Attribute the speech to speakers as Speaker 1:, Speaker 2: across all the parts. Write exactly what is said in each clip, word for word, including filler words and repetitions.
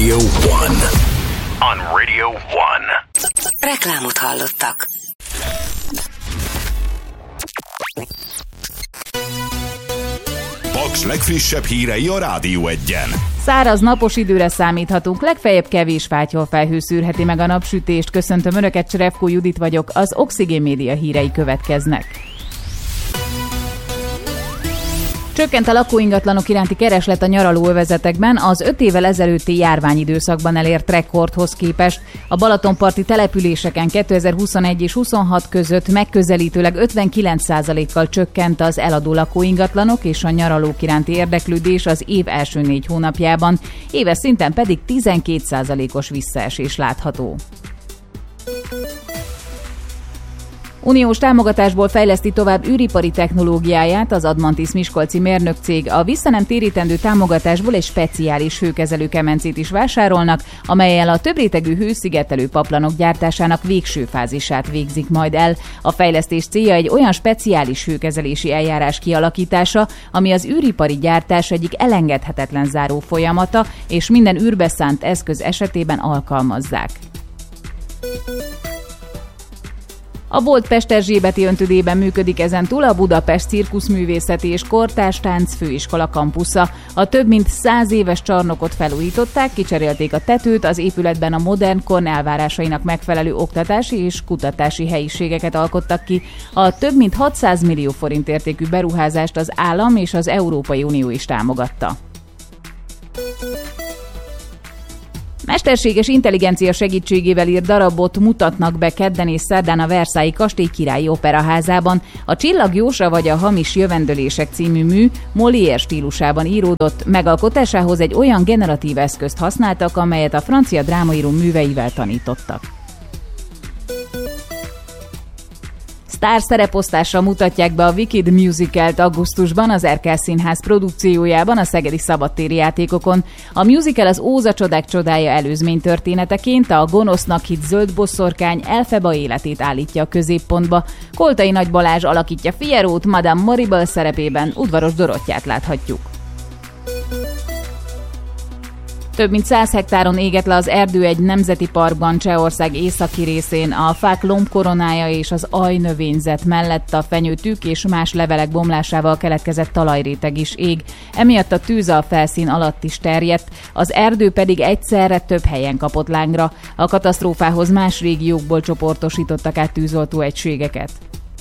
Speaker 1: Radio One. On Radio One.
Speaker 2: Reklámot hallottak.
Speaker 1: Paks legfrissebb hírei a Rádió Egyen.
Speaker 3: Száraz, napos időre számíthatunk, legfeljebb kevés fátyolfelhő szűrheti meg a napsütést. Köszöntöm Önöket, Cserevkó Judit vagyok, az Oxigén Média hírei következnek. Csökkent a lakóingatlanok iránti kereslet a nyaralóövezetekben, az öt évvel ezelőtti járványidőszakban elért rekordhoz képest. A balatonparti településeken kétezer-huszonegy és huszonhat között megközelítőleg ötvenkilenc százalékkal csökkent az eladó lakóingatlanok és a nyaralók iránti érdeklődés az év első négy hónapjában, éves szinten pedig tizenkét százalékos visszaesés látható. Uniós támogatásból fejleszti tovább űripari technológiáját az Admantis miskolci mérnökcég. A vissza nem térítendő támogatásból egy speciális hőkezelő kemencét is vásárolnak, amellyel a többrétegű hőszigetelő paplanok gyártásának végső fázisát végzik majd el. A fejlesztés célja egy olyan speciális hőkezelési eljárás kialakítása, ami az űripari gyártás egyik elengedhetetlen záró folyamata, és minden űrbe szánt eszköz esetében alkalmazzák. A Bolt Pesterzsébeti öntudében működik ezentúl a Budapest Cirkuszművészeti és Kortárs Tánc Főiskola kampusza. A több mint száz éves csarnokot felújították, kicserélték a tetőt, az épületben a modern kor elvárásainak megfelelő oktatási és kutatási helyiségeket alkottak ki. A több mint hatszáz millió forint értékű beruházást az állam és az Európai Unió is támogatta. Mesterséges intelligencia segítségével írt darabot mutatnak be kedden és szerdán a Versailles Kastély Királyi Operaházában. A Csillag Jósa vagy a Hamis jövendőlések című mű Molière stílusában íródott, megalkotásához egy olyan generatív eszközt használtak, amelyet a francia drámaíró műveivel tanítottak. Sztár szereposztással mutatják be a Wicked musicalt augusztusban az Erkel Színház produkciójában a szegedi szabadtéri játékokon. A musical az Óza csodák csodája előzmény történeteként a gonosznak hitt zöld bosszorkány Elfeba életét állítja a középpontba. Koltai Nagy Balázs alakítja Fierót, Madame Moribel szerepében udvaros Dorottyát láthatjuk. Több mint száz hektáron égett le az erdő egy nemzeti parkban Csehország északi részén. A fák lombkoronája és az ajnövényzet mellett a fenyőtűk és más levelek bomlásával keletkezett talajréteg is ég. Emiatt a tűz a felszín alatt is terjedt, az erdő pedig egyszerre több helyen kapott lángra. A katasztrófához más régiókból csoportosítottak át tűzoltó egységeket.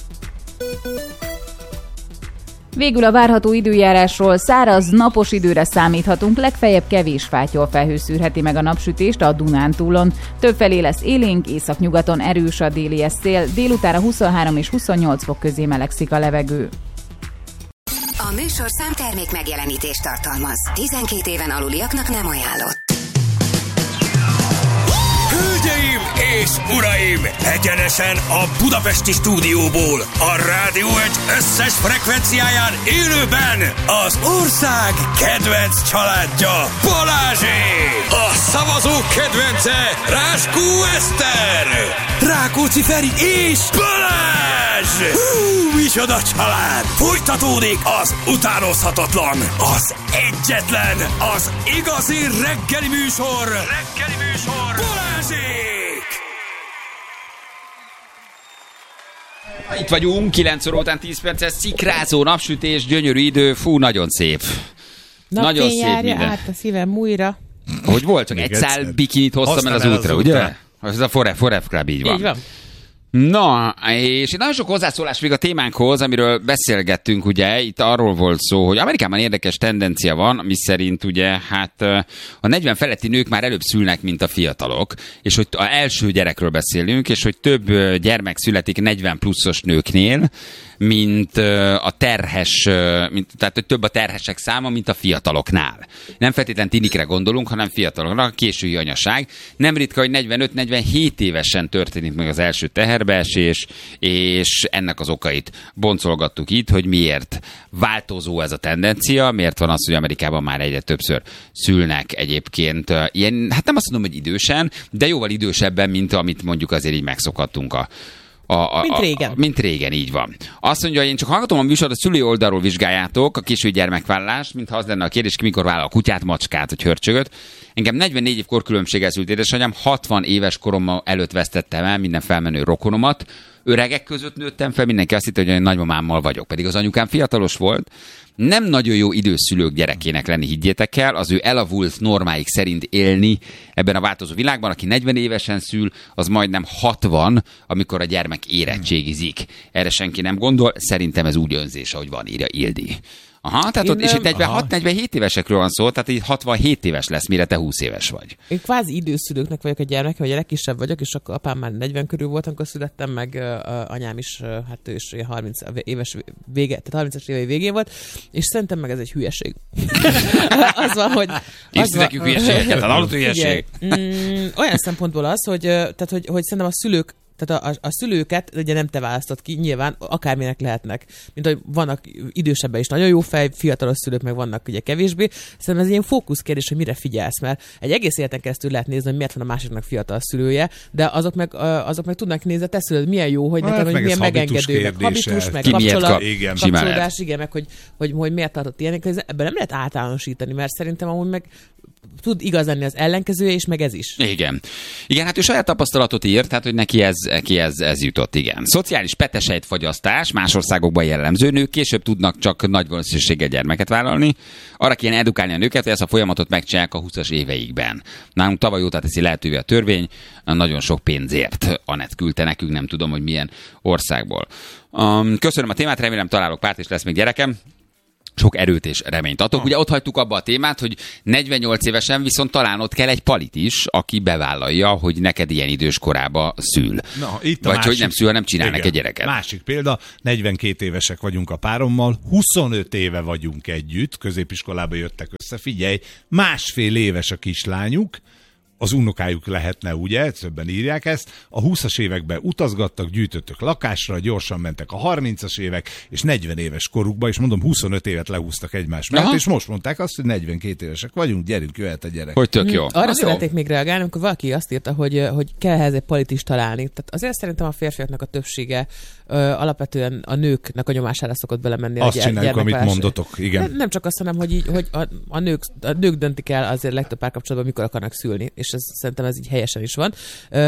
Speaker 3: Végül a várható időjárásról: száraz, napos időre számíthatunk, legfeljebb kevés fátyolfelhő szűrheti meg a napsütést a Dunántúlon. Többfelé lesz élénk, északnyugaton erős a déli szél, délutánra huszonhárom és huszonnyolc fok közé melegszik a levegő.
Speaker 2: A műsorszám termék megjelenítést tartalmaz. tizenkét éven aluliaknak nem ajánlott.
Speaker 4: Hölgyeim és uraim! Egyenesen a budapesti stúdióból, a Rádió egy összes frekvenciáján élőben az ország kedvenc családja, Balázsék! A szavazók kedvence, Ráskó Eszter! Rákóczi Feri és Balázs! Hú, micsoda család! Folytatódik az utánozhatatlan, az egyetlen, az igazi reggeli műsor! Reggeli műsor! Balázsék!
Speaker 5: Itt vagyunk, kilenc óra után tíz perces szikrázó napsütés, gyönyörű idő, fú, nagyon szép. Nagyon szép minden.
Speaker 6: Át a szívem újra.
Speaker 5: Hogy volt, csak egy szál bikinit hoztam el az útra, ugye? Ez a Forever, Forever Club, így van.
Speaker 6: Így van.
Speaker 5: Na, és nagyon sok hozzászólás még a témánkhoz, amiről beszélgettünk, ugye, itt arról volt szó, hogy Amerikában érdekes tendencia van, miszerint ugye, hát a negyven feletti nők már előbb szülnek, mint a fiatalok, és hogy az első gyerekről beszélünk, és hogy több gyermek születik negyven pluszos nőknél, mint a terhes, mint, tehát hogy több a terhesek száma, mint a fiataloknál. Nem feltétlenül tinikre gondolunk, hanem fiataloknak, a késői anyaság. Nem ritka, hogy negyvenöt-negyvenhét évesen történik meg az első teherbeesés, és ennek az okait boncolgattuk itt, hogy miért változó ez a tendencia, miért van az, hogy Amerikában már egyre többször szülnek egyébként ilyen, hát nem azt mondom, hogy idősen, de jóval idősebben, mint amit mondjuk azért így megszokhattunk a A, a,
Speaker 6: mint régen.
Speaker 5: A, mint régen, így van. Azt mondja, hogy én csak hallgatom a műsort, a szülő oldalról vizsgáljátok a késői gyermekvállalás, mintha az lenne a kérdés, ki mikor vállal a kutyát, macskát, vagy hörcsögöt. Engem negyvennégy év korkülönbséggel szült édesanyám, hatvan éves korom előtt vesztettem el minden felmenő rokonomat. Öregek között nőttem fel, mindenki azt hitte, hogy én nagymamámmal vagyok, pedig az anyukám fiatalos volt. Nem nagyon jó időszülők gyerekének lenni, higgyétek el, az ő elavult normáik szerint élni ebben a változó világban, aki negyven évesen szül, az majdnem hatvan, amikor a gyermek érettségizik. Erre senki nem gondol, szerintem ez úgy önzés, ahogy van, írja Ildi. Aha, tehát ott, és itt negyvenhat negyvenhét évesekről van szó, tehát itt hatvanhét éves lesz, mire te húsz éves vagy.
Speaker 6: Én kvázi időszülőknek vagyok a gyermek, vagy a legkisebb vagyok, és akkor apám már negyven körül volt, amikor születtem, meg uh, anyám is, uh, hát ő is harminc éves vége, tehát harmincas évei végén volt, és szerintem meg ez egy hülyeség. Az van, hogy...
Speaker 5: Hívsz nekünk hülyeségeket, a adott hülyeség.
Speaker 6: Mm, olyan szempontból az, hogy, tehát, hogy, hogy szerintem a szülők Tehát a, a, a szülőket ugye nem te választod ki, nyilván akármilyenek lehetnek. Mint hogy vannak idősebben is nagyon jó fej, fiatalos szülők meg vannak ugye kevésbé. Szerintem ez egy ilyen fókuszkérdés, hogy mire figyelsz, mert egy egész életen keresztül lehet nézni, hogy miért van a másiknak fiatal szülője, de azok meg, azok meg tudnak nézni, a te szülőd milyen jó, hogy neked, hogy milyen megengedő, meg habitus, meg kapcsolat,
Speaker 5: igen,
Speaker 6: kapcsolódás, igen, meg hogy, hogy, hogy miért tartott ilyenek. Ebben nem lehet általánosítani, mert szerintem amúgy meg tud igaz lenni az ellenkezője is, meg ez is.
Speaker 5: Igen. Igen, hát ő saját tapasztalatot írt, tehát hogy neki ez, neki ez, ez jutott, igen. Szociális petesejtfagyasztás, más országokban jellemző, nők később tudnak csak nagy valószínűséggel gyermeket vállalni. Arra kéne edukálni a nőket, hogy ezt a folyamatot megcsinálják a húszas éveikben. Nálunk tavaly óta teszi lehetővé a törvény, nagyon sok pénzért. Anett küldte nekünk, nem tudom, hogy milyen országból. Um, köszönöm a témát, remélem találok párt, és lesz még gyerekem. Sok erőt és reményt adok. Ugye ott hagytuk abba a témát, hogy negyvennyolc évesen viszont talán ott kell egy palit is, aki bevállalja, hogy neked ilyen idős korába szül.
Speaker 7: Na, itt
Speaker 5: Vagy
Speaker 7: másik,
Speaker 5: hogy nem szül, hanem csinál
Speaker 7: igen,
Speaker 5: neki gyereket.
Speaker 7: Másik példa, negyvenkét évesek vagyunk a párommal, huszonöt éve vagyunk együtt, középiskolába jöttek össze, figyelj, másfél éves a kislányuk, az unokájuk lehetne, ugye, többen írják ezt, a húszas években utazgattak, gyűjtöttek lakásra, gyorsan mentek a harmincas évek, és negyven éves korukba, és mondom, huszonöt évet lehúztak egymás mellett, és most mondták azt, hogy negyvenkét évesek vagyunk, gyerünk, jöhet a gyerek.
Speaker 5: Hogy tök jó.
Speaker 6: Hmm, arra
Speaker 5: az
Speaker 6: szeretnék
Speaker 5: jó.
Speaker 6: még reagálni, amikor valaki azt írta, hogy, hogy kell ehhez egy palit is találni. Tehát azért szerintem a férfiaknak a többsége ö, alapvetően a nőknek a nyomására szokott belemenni.
Speaker 7: Azt
Speaker 6: a
Speaker 7: csináljuk, amit mondotok, igen.
Speaker 6: Nem, nem csak azt, hanem, hogy, így, hogy a, a, nők, a nők döntik el azért legtöbb párkapcsolatban, mikor akarnak szülni, és ez, szerintem ez így helyesen is van.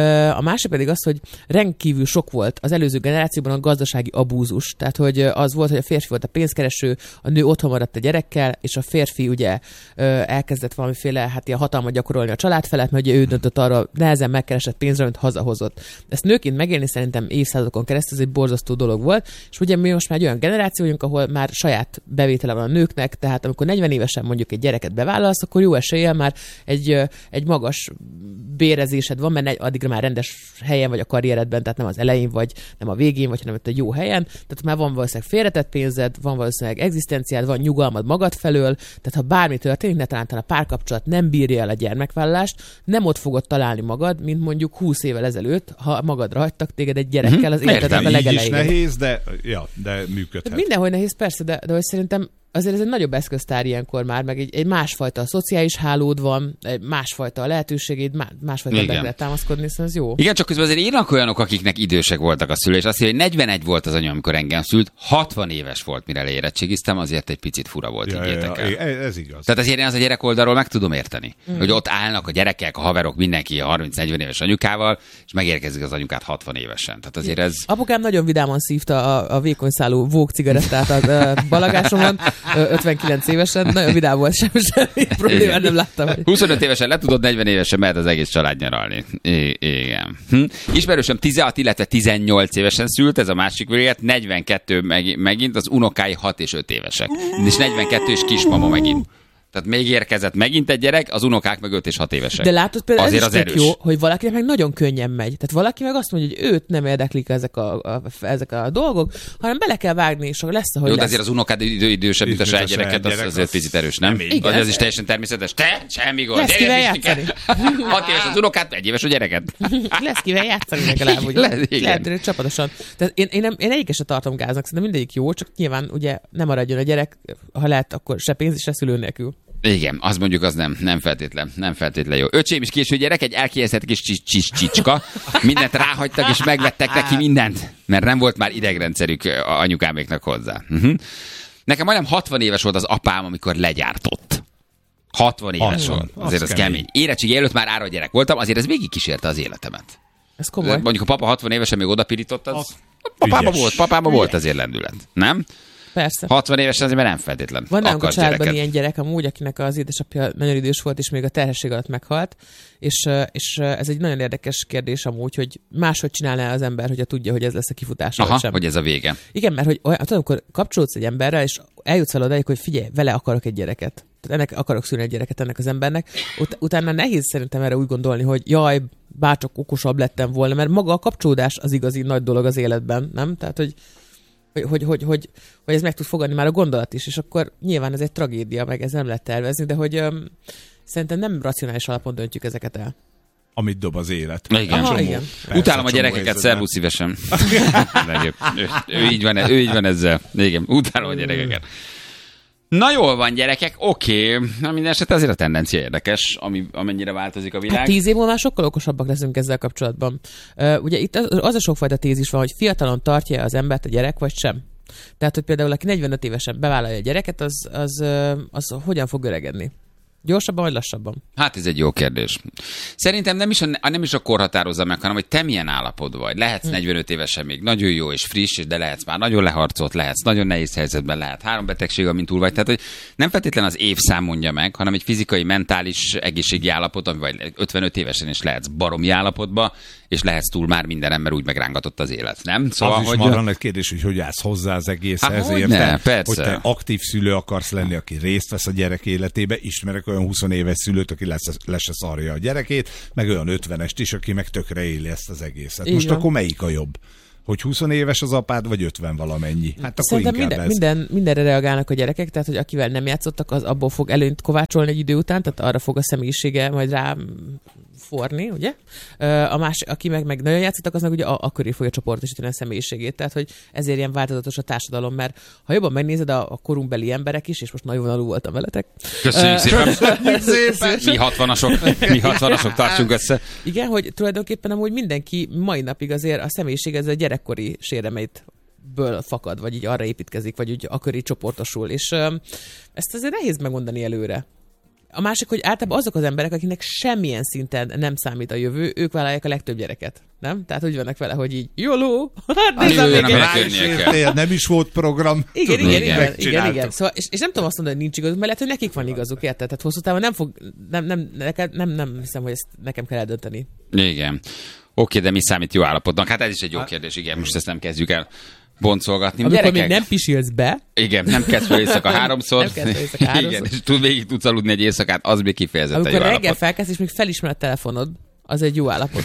Speaker 6: A másik pedig az, hogy rendkívül sok volt az előző generációban a gazdasági abúzus. Tehát, hogy az volt, hogy a férfi volt a pénzkereső, a nő otthon maradt a gyerekkel, és a férfi ugye elkezdett valamiféle hát ilyen hatalmat gyakorolni a család felett, mert ugye ő döntött arra, nehezen megkeresett pénzre, amit hazahozott. Ezt nőként megélni szerintem évszázadokon keresztül ez egy borzasztó dolog volt, és ugye mi most már egy olyan generáció vagyunk, ahol már saját bevétele van a nőknek, tehát amikor negyven évesen mondjuk egy gyereket bevállalsz, akkor jó eséllyel már egy, egy magas bérezésed van, mert addigra már rendes helyen vagy a karrieredben, tehát nem az elején vagy, nem a végén vagy, hanem egy jó helyen. Tehát már van valószínűleg félretett pénzed, van valószínűleg egzisztenciád, van nyugalmad magad felől, tehát ha bármi történik, ne talán a párkapcsolat nem bírja el a gyermekvállalást, nem ott fogod találni magad, mint mondjuk húsz évvel ezelőtt, ha magadra hagytak téged egy gyerekkel az életedben a legelején.
Speaker 7: Így is nehéz, de, ja, de működhet.
Speaker 6: Mindenhogy nehéz, persze, de, de hogy szerintem azért ez egy nagyobb eszköztár ilyenkor már, meg egy, egy másfajta szociális hálód van, egy másfajta lehetőségét, másfajta be lehet támaszkodni, szóval ez jó.
Speaker 5: Igen, csak közben azért írnak olyanok, akiknek idősek voltak a szülés. Azt mondja, hogy negyvenegy volt az anya, amikor engem szült, hatvan éves volt, mire leérettségiztem, azért egy picit fura volt,
Speaker 7: ja,
Speaker 5: higgyétek
Speaker 7: ja,
Speaker 5: el.
Speaker 7: ez igaz.
Speaker 5: Tehát azért én az a gyerek oldalról meg tudom érteni, mm. hogy ott állnak a gyerekek, a haverok, mindenki a harminc-negyven éves anyukával, és megérkezik az anyukát hatvan évesen. Tehát azért ez...
Speaker 6: Apukám nagyon vidáman szívta a, a vékonyszálú Vogue cigarettát a, a balagásomon, ötvenkilenc évesen, nagyon vidám volt, semmi, semmi problémát nem láttam. Hogy...
Speaker 5: huszonöt évesen letudod, negyven évesen mehet az egész család nyaralni. I- igen. Hm. Ismerősöm tizenhat, illetve tizennyolc évesen szült, ez a másik véget, negyvenkettő meg, megint, az unokái hat és öt évesek. És negyvenkettő és kismama megint. Tehát még érkezett megint egy gyerek, az unokák meg öt és hat évesek.
Speaker 6: De látod például
Speaker 5: azért
Speaker 6: ez is
Speaker 5: az erős.
Speaker 6: Jó, hogy valakinek meg nagyon könnyen megy. Tehát valaki meg azt mondja, hogy őt nem érdeklik ezek a, a, ezek a dolgok, hanem bele kell vágni, és lesz, ahogy
Speaker 5: jó,
Speaker 6: lesz.
Speaker 5: de azért az unokád idő, idősebb, mint a saját gyereket, az
Speaker 7: gyerek,
Speaker 5: azért
Speaker 7: az...
Speaker 5: picit erős, nem?
Speaker 6: Igen,
Speaker 5: az,
Speaker 6: ez...
Speaker 5: az is teljesen természetes. Te? Semmi gond.
Speaker 6: Lesz kivel játszani.
Speaker 5: hat éves az unokád, egy éves a gyereket.
Speaker 6: Lesz kivel játszani legalább, ugye?
Speaker 5: Le,
Speaker 6: lehet, hogy csapatosan. Tehát én, én, nem, én egyiket se tartom gáznak, szerintem mindegyik jó, csak nyilván ugye nem maradjon a gyerek, ha lehet, akkor se pénz, se szülő nélkül.
Speaker 5: Igen, az mondjuk az nem, nem feltétlen, nem feltétlen jó. Öcsém is késő gyerek, egy elkihelyezett kis csis, csis csicska. Mindent ráhagytak, és megvettek neki mindent, mert nem volt már idegrendszerük anyukáméknak hozzá. Uh-huh. Nekem majdnem hatvan éves volt az apám, amikor legyártott. hatvan éves volt. Azért az, az kemény. kemény. Érettségi előtt már ára gyerek voltam, azért ez végigkísérte az életemet.
Speaker 6: Ez komoly.
Speaker 5: Mondjuk a papa hatvan évesen még odapirított, az... Papába volt, papába volt azért lendület. Nem?
Speaker 6: Persze.
Speaker 5: hatvan évesen azért nem feltétlen.
Speaker 6: Van nálunk a családban ilyen gyerek amúgy, akinek az édesapja nagyon idős volt, és még a terhesség alatt meghalt. És, és ez egy nagyon érdekes kérdés amúgy, hogy máshogy csinálná az ember, hogyha tudja, hogy ez lesz a kifutása.
Speaker 5: Aha,
Speaker 6: sem.
Speaker 5: hogy ez a vége.
Speaker 6: Igen, mert hogy olyan, amikor kapcsolódsz egy emberrel, és eljutsz el odáig, hogy figyelj, vele akarok egy gyereket. Tehát ennek akarok szülni egy gyereket ennek az embernek. Ut- utána nehéz szerintem erre úgy gondolni, hogy jaj, bárcsak okosabb lettem volna, mert maga a kapcsolódás az igazi nagy dolog az életben, nem? Tehát, hogy Hogy, hogy, hogy, hogy, hogy ez meg tud fogadni már a gondolat is, és akkor nyilván ez egy tragédia, meg ez nem lehet tervezni, de hogy öm, szerintem nem racionális alapon döntjük ezeket el.
Speaker 7: Amit dob az élet.
Speaker 5: Igen.
Speaker 6: Aha, igen.
Speaker 5: Persze, utálom a gyerekeket, szervusz szívesen. ő, ő, így van, ő így van ezzel. Igen, utálom a gyerekeket. Na jól van, gyerekek, oké. Okay. Na minden esetre azért a tendencia érdekes, ami, amennyire változik a világ.
Speaker 6: Hát tíz év múlva már sokkal okosabbak leszünk ezzel kapcsolatban. Uh, ugye itt az, az a sokfajta tézis van, hogy fiatalon tartja az embert a gyerek, vagy sem. Tehát, hogy például aki negyvenöt évesen bevállalja a gyereket, az, az, az, az hogyan fog öregedni? Gyorsabban vagy lassabban?
Speaker 5: Hát ez egy jó kérdés. Szerintem nem is a, nem is a kor határozza meg, hanem hogy te milyen állapot vagy. Lehetsz hmm. negyvenöt évesen még nagyon jó és friss, de lehetsz már nagyon leharcolt, lehetsz nagyon nehéz helyzetben, lehet három betegség, amint túl vagy. Tehát, hogy nem feltétlen az évszám mondja meg, hanem egy fizikai, mentális, egészségi állapot, ami vagy ötvenöt évesen is lehetsz baromi állapotba, és lehetsz túl már mindenem, mert úgy megrángatott az élet, nem?
Speaker 7: Szóval, az is hogy... marad egy kérdés, hogy hogy állsz hozzá az egészhez. Hát, hogy, ne,
Speaker 5: persze.
Speaker 7: Hogy te aktív szülő akarsz lenni, aki részt vesz a gyerek életébe, ismerek olyan húsz éves szülőt, aki lesz, lesz se szarja a gyerekét, meg olyan ötvenest is, aki meg tökre éli ezt az egészet. Igen. Most akkor melyik a jobb? Hogy húsz éves az apád, vagy ötven valamennyi? Hát akkor
Speaker 6: szerintem
Speaker 7: inkább
Speaker 6: minden,
Speaker 7: ez.
Speaker 6: minden, mindenre reagálnak a gyerekek, tehát hogy akivel nem játszottak, az abból fog előnyt kovácsolni egy idő után, tehát arra fog a személyisége majd rá forni, ugye? A másik, aki meg, meg nagyon játszottak, az meg ugye akkor is fogja csoportosítani a személyiségét, tehát hogy ezért ilyen változatos a társadalom, mert ha jobban megnézed a, a korunkbeli emberek is, és most nagyon alul voltam veletek.
Speaker 5: Köszönjük szépen! szépen. Mi hatvanasok, mi hatvanasok tartsunk össze.
Speaker 6: Igen, hogy tulajdonképpen amúgy mindenki mai napig azért a személyiség ez a gyerekkori séremeit ből fakad, vagy így arra építkezik, vagy úgy akkor így csoportosul, és öm, ezt azért nehéz megmondani előre. A másik, hogy általában azok az emberek, akiknek semmilyen szinten nem számít a jövő, ők vállalják a legtöbb gyereket, nem? Tehát úgy vannak vele, hogy így jóló, hát nézzem még
Speaker 7: egy... Nem is volt program.
Speaker 6: Igen, Tudom, igen, igen, igen, igen. Szóval, és, és nem tudom azt mondani, hogy nincs igazuk, mert lehet, hogy nekik van igazuk, érted? Tehát hosszú távon nem fog, nem, nem, neked, nem, nem hiszem, hogy ezt nekem kell eldönteni.
Speaker 5: Igen. Oké, de mi számít jó állapotnak? Hát ez is egy jó kérdés, igen, most ezt nem kezdjük el boncolgatni.
Speaker 6: Amikor
Speaker 5: Gyerekek?
Speaker 6: még nem pisilsz be.
Speaker 5: Igen, nem kezd fel éjszaka háromszor.
Speaker 6: Nem kezd fel éjszaka háromszor.
Speaker 5: Igen, és tud, végig tudsz aludni egy éjszakát, az még kifejezetten
Speaker 6: Amikor
Speaker 5: jó
Speaker 6: reggel
Speaker 5: állapot.
Speaker 6: felkezd, és még felismer a telefonod, az egy jó állapot.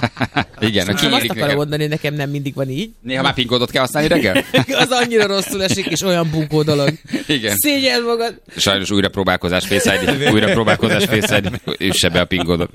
Speaker 5: Igen,
Speaker 6: azt akarom mondani, nekem nem mindig van így.
Speaker 5: Néha már PIN kódot kell használni reggel?
Speaker 6: Az annyira rosszul esik, és olyan bunkó dolog.
Speaker 5: Igen.
Speaker 6: Szégyeld magad.
Speaker 5: Sajnos újra próbálkozás Face I D, újra próbálkozás Face I D, üsse be a PIN kódot.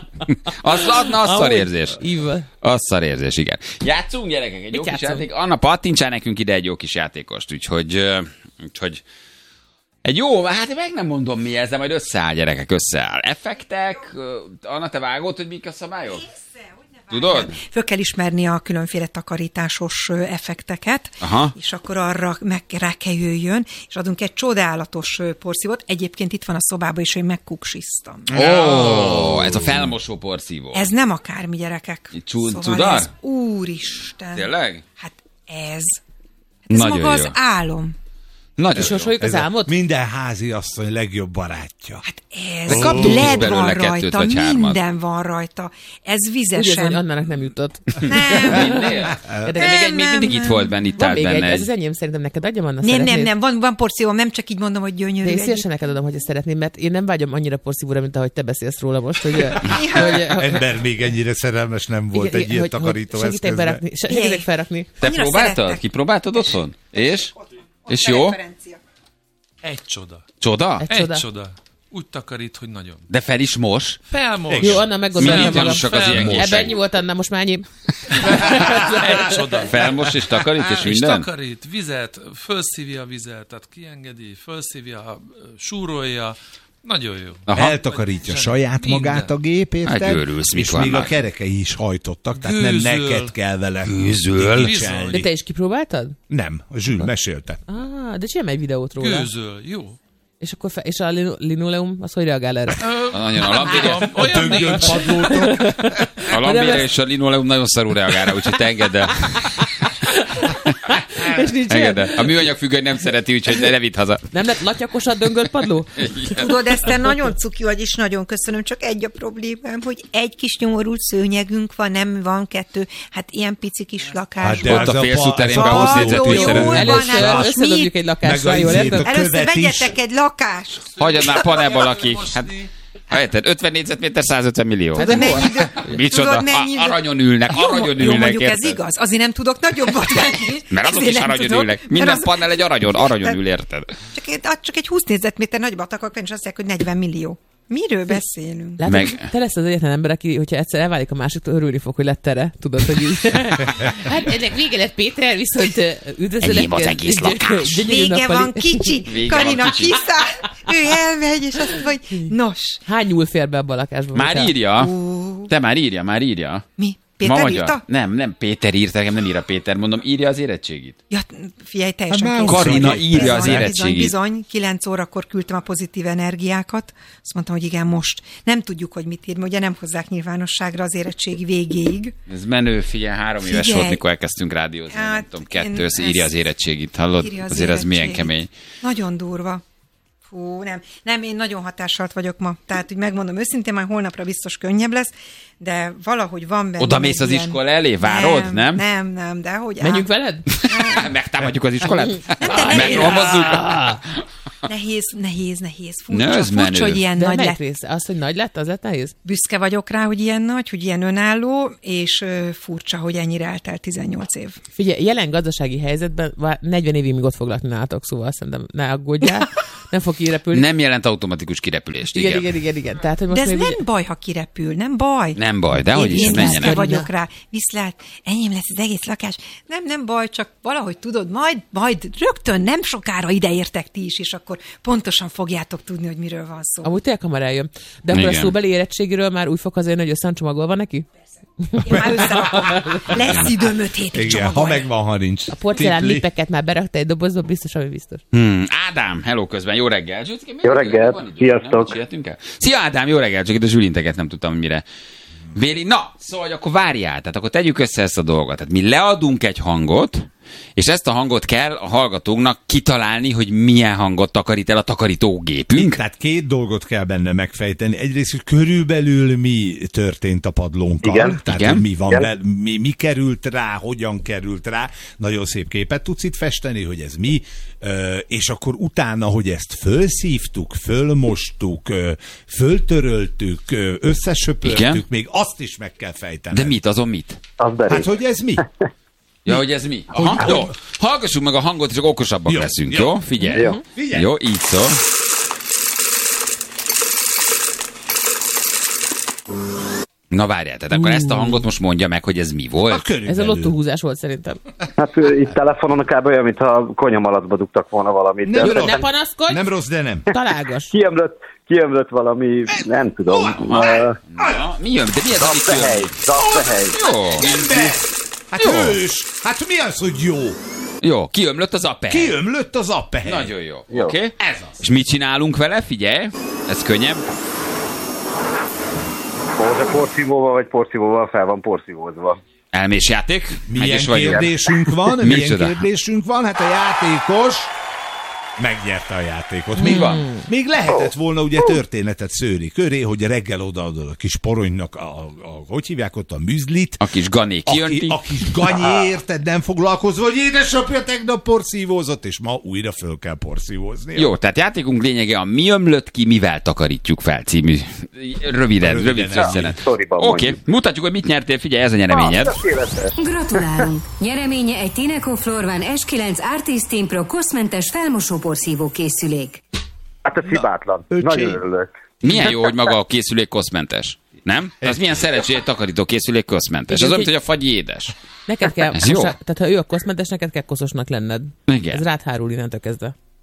Speaker 5: Az, adna az szar érzés. Az szar érzés, igen. Játszunk, gyerekek, egy jó kis játék. Anna, pattintsál nekünk ide egy jó kis játékost, úgyhogy, úgyhogy egy jó, hát meg nem mondom mi ez, de majd összeáll, gyerekek, összeáll. Effektek, Anna, te vágod, hogy mik a szabályok? Tudod?
Speaker 8: Föl kell ismerni a különféle takarításos effekteket, aha, és akkor arra meg rá kell jöjjön, és adunk egy csodálatos porszívót. Egyébként itt van a szobában is, hogy megkuksiztam.
Speaker 5: Ó, oh, ez a felmosó porszívó.
Speaker 8: Ez nem akármi, gyerekek.
Speaker 5: Csú-
Speaker 8: szóval ez, úristen.
Speaker 5: Tényleg?
Speaker 8: Hát ez. Ez
Speaker 5: nagyon
Speaker 8: maga
Speaker 5: jó.
Speaker 8: Az álom.
Speaker 5: Nagyon
Speaker 6: és sorsoljuk az álmot?
Speaker 7: Minden házi asszony legjobb barátja.
Speaker 8: Hát ez
Speaker 5: de kaptunk
Speaker 8: led
Speaker 5: is belőle
Speaker 8: van
Speaker 5: kettőt
Speaker 8: rajta,
Speaker 5: vagy hármat.
Speaker 8: minden van rajta. Ez vizesen.
Speaker 6: Úgy érzem, hogy Annának nem jutott.
Speaker 8: Nem.
Speaker 5: Minél? De még, egy, még mindig itt volt benne, itt
Speaker 6: van
Speaker 5: állt
Speaker 6: még
Speaker 5: benne.
Speaker 6: Egy, ez az enyém szerintem neked adjam, Anna,
Speaker 8: Nem,
Speaker 6: szeretnéd?
Speaker 8: nem, nem, van, van porszívóm, nem csak így mondom, hogy gyönyörű.
Speaker 6: Én szívesen neked adom, hogy ezt szeretném, mert én nem vágyom annyira porszívóra, mint ahogy te beszélsz róla most, hogy... hogy
Speaker 7: ember még ennyire szerelmes nem volt igen, egy ilyen takarító eszközben.
Speaker 6: Segítek felrakni.
Speaker 5: Te próbáltad? Kipróbáltad otthon? És? És jó?
Speaker 9: Egy csoda.
Speaker 5: Csoda?
Speaker 6: Egy
Speaker 9: Egy
Speaker 6: csoda.
Speaker 9: csoda. Úgy takarít, hogy nagyon.
Speaker 5: De fel is mos?
Speaker 9: Felmos.
Speaker 6: Jó, Anna, meggondoltam
Speaker 5: Mindig
Speaker 6: magam.
Speaker 5: gyanúsak az ilyen
Speaker 6: Ebben
Speaker 5: móság.
Speaker 6: ennyi volt, Anna, most már ennyi.
Speaker 9: Egy csoda.
Speaker 5: Felmos és takarít és
Speaker 9: és
Speaker 5: minden?
Speaker 9: takarít, vizet, fölszívja a vizet, tehát kiengedi, fölszívja, súrolja, Nagyon jó.
Speaker 5: Aha.
Speaker 7: Eltakarítja saját
Speaker 9: Minden.
Speaker 7: magát a gép, érted?
Speaker 5: Hát őrülsz, mik
Speaker 7: és még a
Speaker 5: vannak.
Speaker 7: kerekei is hajtottak, tehát
Speaker 9: Gőzöl.
Speaker 7: nem neked kell vele
Speaker 5: Gőzöl.
Speaker 7: digicselni.
Speaker 6: De te is kipróbáltad?
Speaker 7: Nem, a Zsül mesélte.
Speaker 6: Ah, de csinálj egy videót róla.
Speaker 9: Gőzöl, jó.
Speaker 6: És akkor fe- és a lino- linoleum, az hogy reagál erre?
Speaker 5: Nagyon a lambére,
Speaker 9: Olyan nincs.
Speaker 5: a lambére és a linoleum nagyon szarul reagál rá, úgyhogy te engedd el.
Speaker 6: És nincs
Speaker 5: Engedd
Speaker 6: ilyen?
Speaker 5: el. A műanyag függöny nem szereti, úgyhogy ne vidd haza.
Speaker 6: Nem lett latyakos a döngölt padló?
Speaker 8: Tudod, Eszter, nagyon cuki vagy, és nagyon köszönöm, csak egy a problémám, hogy egy kis nyomorult szőnyegünk van, nem van kettő, hát ilyen pici kis lakás.
Speaker 7: Hát de
Speaker 5: Ott
Speaker 7: ez
Speaker 5: a
Speaker 7: a
Speaker 5: fél
Speaker 7: pa-
Speaker 5: szúterén
Speaker 7: ez a
Speaker 5: be húsz
Speaker 7: padló
Speaker 5: négyzetméterre.
Speaker 8: jó.
Speaker 6: Először
Speaker 8: hát
Speaker 6: összedobjuk
Speaker 8: mi?
Speaker 6: egy lakásra,
Speaker 7: Meg a
Speaker 6: jól
Speaker 7: izét,
Speaker 6: érted?
Speaker 7: a
Speaker 8: Először
Speaker 7: követ is.
Speaker 8: vegyetek egy lakást.
Speaker 5: Hagyjad már panelba laki. Hát, ha érted, ötven négyzetméter, százötven millió.
Speaker 6: Hát
Speaker 8: Tudod,
Speaker 6: de
Speaker 8: mennyi idő?
Speaker 5: Micsoda?
Speaker 8: Tudod, mennyi idő?
Speaker 5: A- aranyon ülnek,
Speaker 8: Jó,
Speaker 5: aranyon
Speaker 8: jó,
Speaker 5: ülnek,
Speaker 8: mondjuk ez
Speaker 5: érted?
Speaker 8: igaz, azért nem tudok nagyobbat venni.
Speaker 5: Mert azok
Speaker 8: Ezért
Speaker 5: is
Speaker 8: nem
Speaker 5: aranyon
Speaker 8: tudok,
Speaker 5: ülnek.
Speaker 8: mert
Speaker 5: Minden
Speaker 8: az-
Speaker 5: panel egy aranyon, aranyon ül, érted?
Speaker 8: Csak, egy- csak egy húsz négyzetméter nagyobbat akarok venni, és azt mondják, hogy negyven millió. Miről beszélünk?
Speaker 6: Látod,
Speaker 5: Meg-
Speaker 6: te lesz az egyetlen ember, aki, hogyha egyszer elválik a másiktól, örülni fog, hogy lett tere. Tudod, hogy így. Hát ennek vége lett, Péter, viszont üdvözölet.
Speaker 5: Enyém az egész lakás.
Speaker 8: Vége van, kicsi.
Speaker 5: Vége van,
Speaker 8: Karina
Speaker 5: kicsi.
Speaker 8: kiszáll, ő elmegy, és azt mondja, hogy nos.
Speaker 6: Hány nyúl fér be abba a lakásba?
Speaker 5: Már
Speaker 6: hogyha-
Speaker 5: írja. Te már írja, már írja.
Speaker 8: Mi?
Speaker 5: Ma
Speaker 8: Péter
Speaker 5: magyar?
Speaker 8: írta?
Speaker 5: Nem, nem Péter írta, nekem nem ír a Péter, mondom, írja az érettségit.
Speaker 8: Ja, figyelj, teljesen
Speaker 7: Hát már
Speaker 8: kész.
Speaker 5: Karina
Speaker 7: huszonkettő.
Speaker 5: írja az
Speaker 8: Bizony,
Speaker 5: érettségit.
Speaker 8: Bizony, bizony, kilenc órakor küldtem a pozitív energiákat. Azt mondtam, hogy igen, most. Nem tudjuk, hogy mit ír, mert ugye nem hozzák nyilvánosságra az érettségi végéig.
Speaker 5: Ez menő, figyelj, három éves
Speaker 8: Figyelj.
Speaker 5: volt, mikor elkezdtünk rádiózni,
Speaker 8: Hát,
Speaker 5: nem tudom, kettő,
Speaker 8: én
Speaker 5: az írja
Speaker 8: ezt-
Speaker 5: az érettségit, hallod?
Speaker 8: Írja az
Speaker 5: Azért ez milyen
Speaker 8: érettségit.
Speaker 5: kemény.
Speaker 8: Nagyon durva. Fú, nem. Nem, én nagyon hatássalt vagyok ma. Tehát, hogy megmondom őszintén, már holnapra biztos könnyebb lesz, de valahogy van benne.
Speaker 5: Oda mész
Speaker 8: egy
Speaker 5: az
Speaker 8: ilyen-
Speaker 5: iskola elé? Várod, nem?
Speaker 8: Nem, nem, de hogy
Speaker 6: Menjünk veled?
Speaker 5: Megtámadjuk az iskolát?
Speaker 8: nehéz.
Speaker 5: Megromozzuk?
Speaker 8: Nehéz, nehéz, nehéz.
Speaker 5: Ne,
Speaker 8: Furcsa,
Speaker 5: ez menő.
Speaker 8: furcsa, hogy ilyen
Speaker 6: De
Speaker 8: nagy
Speaker 6: melyik
Speaker 8: lett.
Speaker 6: része? Az, hogy nagy lett, az lett nehéz?
Speaker 8: Büszke vagyok rá, hogy ilyen nagy, hogy ilyen önálló, és ö, furcsa, hogy ennyire eltelt tizennyolc év.
Speaker 6: Figyelj, jelen gazdasági helyzetben vár- negyven évig még ott foglak nálatok, szóval szerintem ne aggódjál. Nem fog kirepülni.
Speaker 5: Nem jelent automatikus kirepülést,
Speaker 6: igen,
Speaker 5: igen.
Speaker 6: igen, igen, igen. Tehát, hogy most
Speaker 8: De ez
Speaker 6: még
Speaker 8: nem
Speaker 6: ugye-
Speaker 8: baj, ha kirepül, nem baj.
Speaker 5: Nem baj, de hogy is
Speaker 8: én
Speaker 5: menjenek.
Speaker 8: büszke vagyok rá. Viszlát, enyém lesz az egész lakás. Nem, nem baj, csak valahogy tudod, majd, majd rögtön nem sokára ideértek ti is, és akkor pontosan fogjátok tudni, hogy miről van szó.
Speaker 6: Amúgy tényleg hamar eljön. De akkor
Speaker 5: Igen.
Speaker 6: a szóbeli érettségiről már úgy fog azért, hogy összecsomagolva neki?
Speaker 8: Én már összerakom. Lesz időm öt hétig
Speaker 7: Igen, ha
Speaker 8: csomagolni.
Speaker 7: megvan, ha nincs.
Speaker 6: A porcelán
Speaker 7: Tipli.
Speaker 6: lépeket már berakta egy dobozba, biztos, ami biztos.
Speaker 5: Hmm, Ádám, hello közben, jó reggel. Zsuzsike, miért
Speaker 10: Jó
Speaker 5: van
Speaker 10: reggelt,
Speaker 5: idő? Van idő?
Speaker 10: sziasztok.
Speaker 5: Nem, sietünk el? Szia Ádám, jó reggel, csak itt a zsülinteket nem tudtam, hogy mire. Véli, na, szóval hogy akkor várjál, tehát akkor tegyük össze ezt a dolgot. Tehát mi leadunk egy hangot, és ezt a hangot kell a hallgatóknak kitalálni, hogy milyen hangot takarít el a takarítógépünk.
Speaker 7: Tehát két dolgot kell benne megfejteni. Egyrészt, hogy körülbelül mi történt a padlónkkal.
Speaker 10: Igen.
Speaker 7: Tehát,
Speaker 5: Igen.
Speaker 7: hogy mi van
Speaker 10: Igen.
Speaker 7: be, mi, mi került rá, hogyan került rá. Nagyon szép képet tudsz itt festeni, hogy ez mi. Ö, és akkor utána, hogy ezt fölszívtuk, fölmostuk, ö, föltöröltük, ö, összesöpörtük,
Speaker 5: Igen.
Speaker 7: még azt is meg kell fejteni.
Speaker 5: De mit, azon mit?
Speaker 10: Az beré.
Speaker 7: Hát, hogy ez mi?
Speaker 5: Ja, hogy ez mi? Aha, jó. Hallgassuk meg a hangot, és akkor okosabbak
Speaker 7: Jó,
Speaker 5: leszünk,
Speaker 7: jó.
Speaker 5: jó? Figyelj.
Speaker 10: Jó.
Speaker 7: Figyelj.
Speaker 5: Jó, így szól. Na várjál, tehát akkor ezt a hangot most mondja meg, hogy ez mi
Speaker 7: A
Speaker 5: volt.
Speaker 7: körülbelül.
Speaker 6: Ez a lottóhúzás volt szerintem.
Speaker 10: Hát ő itt telefonon kb. Olyan, mintha konyamalacba dugtak volna valamit.
Speaker 7: Nem
Speaker 10: De
Speaker 7: rossz.
Speaker 6: Ne panaszkodj!
Speaker 7: Nem rossz, de nem.
Speaker 6: Találgass!
Speaker 10: kiömlött, kiömlött valami, nem tudom. Uh,
Speaker 5: Na, mi jön? De mi ez, ami
Speaker 10: Zappehely,
Speaker 5: jön?
Speaker 10: zappehely.
Speaker 5: Jó,
Speaker 7: Ember! Hát
Speaker 5: Jó.
Speaker 7: hős! Hát mi az, hogy jó?
Speaker 5: jó, kiömlött az apehely.
Speaker 7: Kiömlött az appehely.
Speaker 5: Nagyon jó.
Speaker 10: Jó.
Speaker 5: Oké? Okay? Ez az. És mit csinálunk vele? Figyelj, ez könnyebb.
Speaker 10: Most a porszívóval vagy porszívóval fel van porszívózva.
Speaker 5: Elmés játék. Meg
Speaker 7: Milyen
Speaker 5: is vagyunk.
Speaker 7: kérdésünk van? Milyen
Speaker 5: Micsoda?
Speaker 7: kérdésünk van? Hát a játékos megnyerte a játékot. Mi van? Még lehetett volna ugye történetet szőri köré, hogy reggel odaadod a kis poronynak, a, a, a, hogy hívják ott, a műzlit,
Speaker 5: A kis gané kijönti.
Speaker 7: aki, a kis ganyé, érted, nem foglalkozva, hogy édesapja tegnap porszívózott, és ma újra föl kell porszívózni.
Speaker 5: Jó, tehát játékunk lényege a mi ömlött ki, mivel takarítjuk fel című röviden,
Speaker 7: Röviden,
Speaker 5: rövid
Speaker 7: ja.
Speaker 5: szösszenet.
Speaker 10: Sztoriban
Speaker 5: Oké, okay.
Speaker 10: mondjuk.
Speaker 5: mutatjuk, hogy mit nyertél, figyelj, ez a nyereményed.
Speaker 10: Tökéletes.
Speaker 2: Gratulálunk! Nyereménye egy Tineco Florvan es kilenc Artist Team Pro koszmentes felmosóporszívó készülék.
Speaker 10: Hát ez hibátlan.
Speaker 7: öcsém.
Speaker 10: Nagyon örülök.
Speaker 5: Milyen jó, hogy maga a készülék koszmentes. Nem? Az milyen szerencsé, egy takarító készülék koszmentes. Az olyan, mint hogy a fagyi édes.
Speaker 6: Neked kell,
Speaker 5: Ez jó.
Speaker 6: most, tehát ha ő a koszmentes, neked kell koszosnak lenned.
Speaker 5: Igen.
Speaker 6: Ez rád hárul innentől kezdve.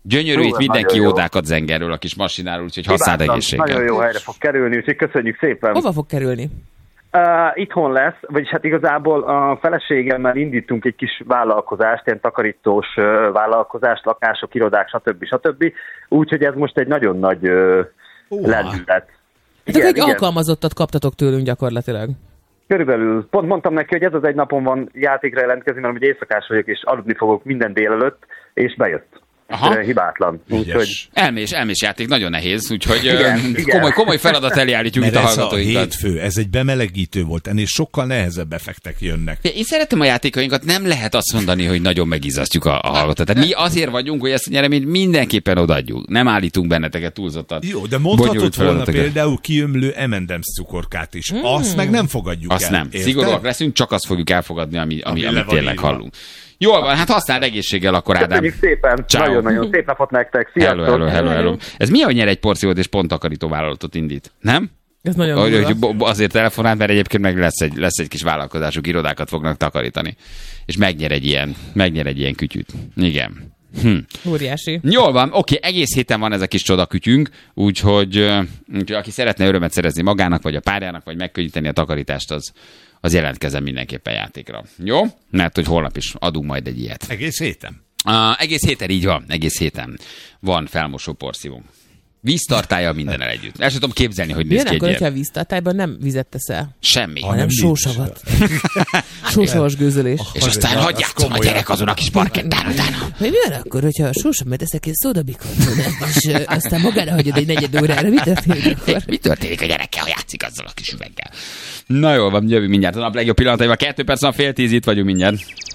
Speaker 5: Gyönyörű, itt mindenki ódákat zengerről a kis masináról, úgyhogy használd egészséggel.
Speaker 10: Nagyon jó helyre fog kerülni, úgyhogy köszönjük szépen.
Speaker 6: Hova fog kerülni?
Speaker 10: Uh, itthon lesz, vagyis hát igazából a feleségemmel indítunk egy kis vállalkozást, ilyen takarítós uh, vállalkozást, lakások, irodák, stb. stb. Úgyhogy ez most egy nagyon nagy uh, lendület.
Speaker 6: Hát egy alkalmazottat kaptatok tőlünk gyakorlatilag.
Speaker 10: Körülbelül. Pont mondtam neki, hogy ez az egy napon van játékra jelentkezni, mert ugye éjszakás vagyok, és aludni fogok minden délelőtt, és bejött.
Speaker 5: Aha.
Speaker 10: Hibátlan. Úgyhogy...
Speaker 5: Elmés, elmés játék, nagyon nehéz, úgyhogy
Speaker 10: igen,
Speaker 5: uh,
Speaker 10: igen.
Speaker 5: Komoly, komoly feladat elé állítjuk itt a hallgatóinkat.
Speaker 7: Ez a hétfő, ez egy bemelegítő volt, ennél sokkal nehezebb effektek jönnek.
Speaker 5: Én szeretem a játékainkat, nem lehet azt mondani, hogy nagyon megizasztjuk a, a hallgatót. Tehát mi azért vagyunk, hogy ezt a nyereményt mindenképpen odaadjuk. Nem állítunk benneteket túlzottan.
Speaker 7: Jó, de mondhatod volna például kiömlő em and em's cukorkát is. Mm. Azt meg nem fogadjuk
Speaker 5: azt
Speaker 7: el.
Speaker 5: nem.
Speaker 7: Érted?
Speaker 5: Szigorúak leszünk, csak azt fogjuk elfogadni, ami, ami,
Speaker 7: ami
Speaker 5: amit tényleg hallunk. Jól van, hát használd egészséggel akkor, Ádám.
Speaker 10: Köszönjük szépen.
Speaker 5: Ciao.
Speaker 10: Nagyon-nagyon szép napot nektek. Sziasztok.
Speaker 5: Hello, hello, hello, hello. Ez mi, hogy nyer egy porciót és pont takarító vállalatot indít? Nem?
Speaker 6: Ez nagyon
Speaker 5: hogy, hogy azért telefonált, mert egyébként meg lesz egy, lesz egy kis vállalkozásuk, irodákat fognak takarítani. És megnyer egy ilyen, megnyer egy ilyen kütyűt. Igen. Hm.
Speaker 6: Óriási.
Speaker 5: Jól van, oké, egész héten van ez a kis csodakütyünk, úgyhogy, úgyhogy aki szeretne örömet szerezni magának, vagy a párjának, vagy megkönnyíteni a takarítást, az, az jelentkezzen mindenképpen játékra. Jó? Mert hogy holnap is adunk majd egy ilyet.
Speaker 7: Egész héten?
Speaker 5: Uh, egész héten így van, egész héten van felmosó porszívónk. Víztartálya mindennel együtt. El sem tudom képzelni, hogy néz ki egy
Speaker 6: akkor,
Speaker 5: ilyen.
Speaker 6: hogyha a víztartályban nem vizet teszel?
Speaker 5: Semmi.
Speaker 6: Hanem sósavat. Sósavas gőzölés.
Speaker 5: És aztán hadd játszom a gyerek azon a kis parkettán utána.
Speaker 6: Hogy mi van akkor, hogyha sósavat teszek egy szódabikot, és aztán magára hagyod egy negyed órára? Mi történik akkor?
Speaker 5: Mi történik a gyerekkel, ha játszik azzal a kis üveggel? Na jól van, jövő mindjárt a nap legjobb pillanataival. Kettő perc, a fél tíz, itt vagyunk mindjárt.